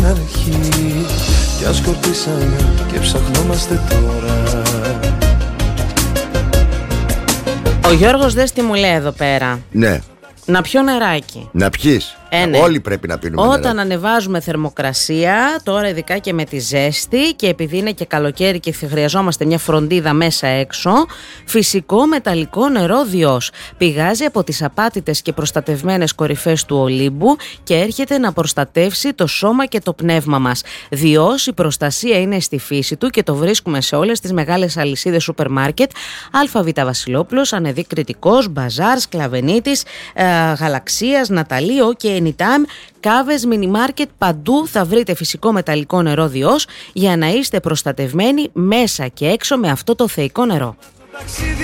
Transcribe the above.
αρχή. Κι ας σκορπίσαμε και ψαχνόμαστε τώρα. Ο Γιώργος Δέστη μου λέει εδώ πέρα. Ναι. Να πιω νεράκι. Να πιείς. Ναι. Όλοι πρέπει να πίνουμε νεράκι. Όταν ανεβάζουμε θερμοκρασία, τώρα ειδικά και με τη ζέστη και επειδή είναι και καλοκαίρι και χρειαζόμαστε μια φροντίδα μέσα έξω, φυσικό μεταλλικό νερό Διός. Πηγάζει από τις απάτητες και προστατευμένες κορυφές του Ολύμπου και έρχεται να προστατεύσει το σώμα και το πνεύμα μας. Διός, η προστασία είναι στη φύση του και το βρίσκουμε σε όλες τις μεγάλες αλυσίδες σούπερ μάρκετ. ΑΒ Βασιλόπουλος, Ανεδί Κρητικός, Μπαζάρ, Σκλαβενίτης, Γαλαξίας, Ναταλείο και Anytime, κάβες, μινιμάρκετ, παντού θα βρείτε φυσικό μεταλλικό νερό Διός για να είστε προστατευμένοι μέσα και έξω με αυτό το θεϊκό νερό.